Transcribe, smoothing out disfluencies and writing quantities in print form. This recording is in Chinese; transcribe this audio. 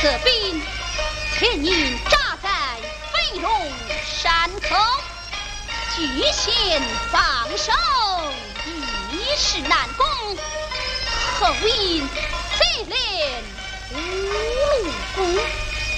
此兵前因扎在飞龙山口，据险防守，一时难攻，后因接连无路攻。